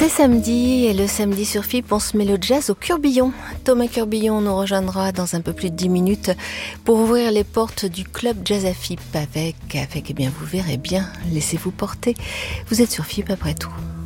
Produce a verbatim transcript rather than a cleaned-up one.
C'est samedi et le samedi sur F I P, on se met le jazz au Curbillon. Thomas Curbillon nous rejoindra dans un peu plus de dix minutes pour ouvrir les portes du club Jazz à F I P avec, avec, eh bien vous verrez bien, laissez-vous porter. Vous êtes sur F I P après tout.